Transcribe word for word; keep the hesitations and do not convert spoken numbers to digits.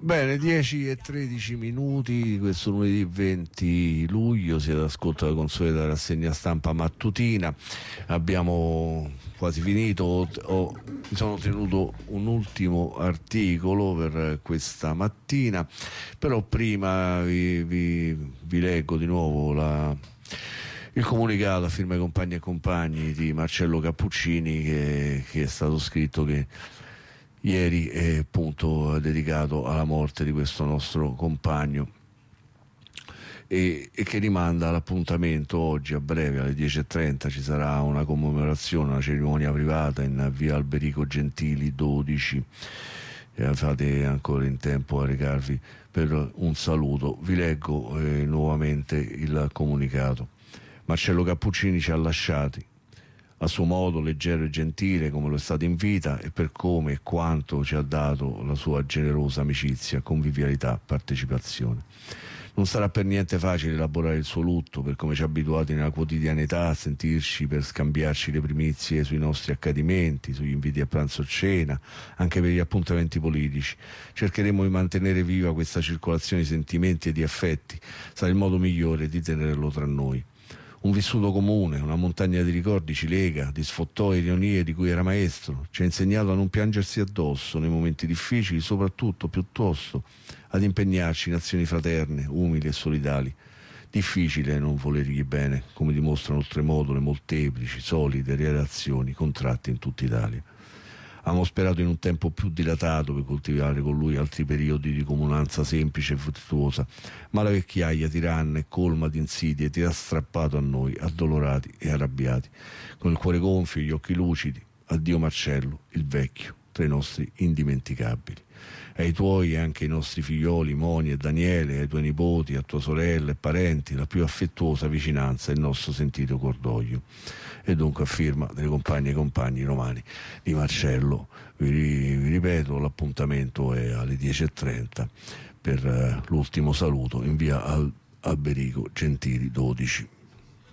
Bene, dieci e tredici minuti, questo lunedì venti luglio, siete all'ascolto della consueta rassegna stampa mattutina. Abbiamo quasi finito, ho, ho, mi sono tenuto un ultimo articolo per questa mattina, però prima vi, vi, vi leggo di nuovo la, il comunicato a firma compagni e compagni di Marcello Cappuccini che, che è stato scritto che ieri è appunto dedicato alla morte di questo nostro compagno e, e che rimanda all'appuntamento oggi a breve alle dieci e trenta. Ci sarà una commemorazione, una cerimonia privata in via Alberico Gentili dodici, e fate ancora in tempo a recarvi per un saluto. Vi leggo eh, nuovamente il comunicato. Marcello Cappuccini ci ha lasciati a suo modo leggero e gentile come lo è stato in vita, e per come e quanto ci ha dato la sua generosa amicizia, convivialità, partecipazione. Non sarà per niente facile elaborare il suo lutto, per come ci ha abituati nella quotidianità a sentirci per scambiarci le primizie sui nostri accadimenti, sugli inviti a pranzo o cena, anche per gli appuntamenti politici. Cercheremo di mantenere viva questa circolazione di sentimenti e di affetti, sarà il modo migliore di tenerlo tra noi. Un vissuto comune, una montagna di ricordi ci lega, di sfottò e ironie di cui era maestro. Ci ha insegnato a non piangersi addosso nei momenti difficili, soprattutto, piuttosto, ad impegnarci in azioni fraterne, umili e solidali. Difficile non volergli bene, come dimostrano oltremodo le molteplici, solide relazioni contratte in tutta Italia. Abbiamo sperato in un tempo più dilatato per coltivare con lui altri periodi di comunanza semplice e virtuosa, ma la vecchiaia tiranna e colma di insidie ti ha strappato a noi, addolorati e arrabbiati, con il cuore gonfio e gli occhi lucidi. Addio Marcello, il vecchio, tra i nostri indimenticabili. Ai tuoi e anche ai nostri figlioli Moni e Daniele, ai tuoi nipoti, a tua sorella e parenti, la più affettuosa vicinanza e il nostro sentito cordoglio. E dunque a firma delle compagne e compagni romani di Marcello, vi, vi ripeto, l'appuntamento è alle dieci e trenta per uh, l'ultimo saluto in via Al- Alberico Gentili dodici.